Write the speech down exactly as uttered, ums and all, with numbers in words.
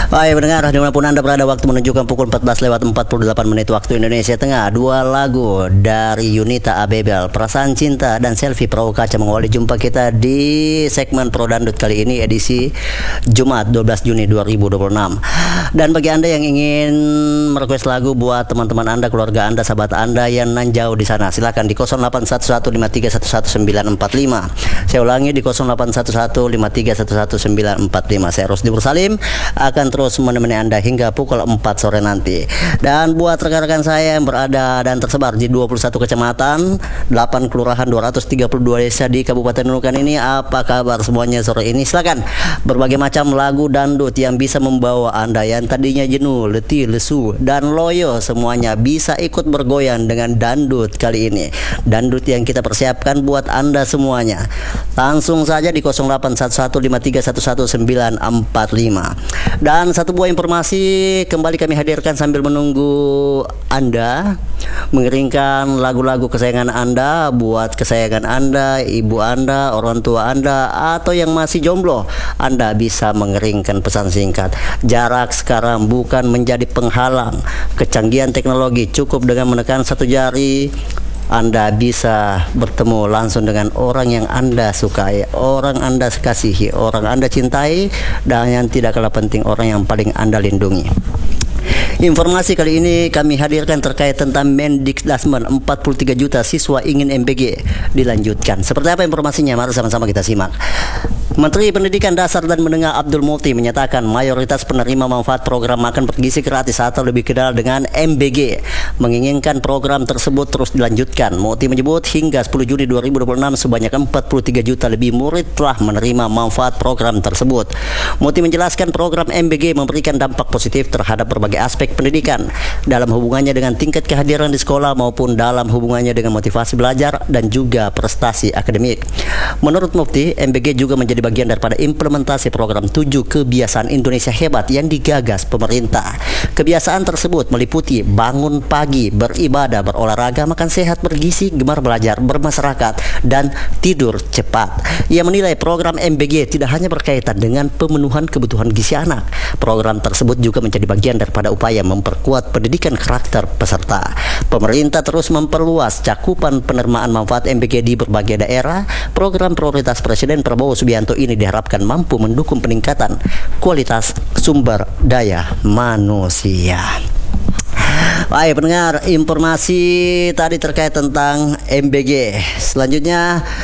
Baik pendengar, dimanapun Anda berada, waktu menunjukkan pukul empat belas lewat empat puluh delapan menit waktu Indonesia Tengah. Dua lagu dari Yunita Abebel, Perasaan Cinta dan Selfie Perahu Kaca, mengawali jumpa kita di segmen Pro Dangdut kali ini, edisi Jumat dua belas Juni dua ribu dua puluh enam. Dan bagi Anda yang ingin merequest lagu buat teman-teman Anda, keluarga Anda, sahabat Anda yang nan jauh di sana, silakan di nol delapan satu satu lima tiga satu satu sembilan empat lima. Saya ulangi di nol delapan satu satu lima tiga satu satu sembilan empat lima. Saya Rusdi Bursalim akan terus menemani Anda hingga pukul empat sore nanti. Dan buat rekan-rekan saya yang berada dan tersebar di dua puluh satu kecamatan, delapan kelurahan, dua ratus tiga puluh dua desa di Kabupaten Nunukan ini, apa kabar semuanya sore ini? Silakan berbagai macam lagu dangdut yang bisa membawa Anda yang tadinya jenuh, letih, lesu, dan loyo, semuanya bisa ikut bergoyang dengan dangdut kali ini. Dangdut yang kita persiapkan buat Anda semuanya. Langsung saja di nol delapan satu satu lima tiga satu satu sembilan empat lima. Dan satu buah informasi kembali kami hadirkan sambil menunggu Anda mengiringkan lagu-lagu kesayangan Anda buat kesayangan Anda, ibu Anda, orang tua Anda, atau yang masih jomblo. Anda bisa mengeringkan pesan singkat. Jarak sekarang bukan menjadi penghalang. Kecanggihan teknologi, cukup dengan menekan satu jari Anda bisa bertemu langsung dengan orang yang Anda sukai, orang Anda kasihi, orang Anda cintai, dan yang tidak kalah penting, orang yang paling Anda lindungi. Informasi kali ini kami hadirkan terkait tentang Mendikbudrismen, empat puluh tiga juta siswa ingin M B G dilanjutkan. Seperti apa informasinya? Mari sama-sama kita simak. Menteri Pendidikan Dasar dan Menengah Abdul Muti menyatakan mayoritas penerima manfaat program makan bergizi gratis atau lebih dikenal dengan M B G menginginkan program tersebut terus dilanjutkan. Muti menyebut hingga sepuluh Juni dua ribu dua puluh enam sebanyak empat puluh tiga juta lebih murid telah menerima manfaat program tersebut. Muti menjelaskan program M B G memberikan dampak positif terhadap berbagai aspek pendidikan dalam hubungannya dengan tingkat kehadiran di sekolah maupun dalam hubungannya dengan motivasi belajar dan juga prestasi akademik. Menurut Mufti, M B G juga menjadi bagian daripada implementasi program tujuh kebiasaan Indonesia Hebat yang digagas pemerintah. Kebiasaan tersebut meliputi bangun pagi, beribadah, berolahraga, makan sehat, bergizi, gemar belajar, bermasyarakat, dan tidur cepat. Ia menilai program M B G tidak hanya berkaitan dengan pemenuhan kebutuhan gizi anak. Program tersebut juga menjadi bagian daripada upaya memperkuat pendidikan karakter peserta. Pemerintah terus memperluas cakupan penerimaan manfaat M B G di berbagai daerah. Program prioritas Presiden Prabowo Subianto ini diharapkan mampu mendukung peningkatan kualitas sumber daya manusia. Baik pendengar, informasi tadi terkait tentang M B G. Selanjutnya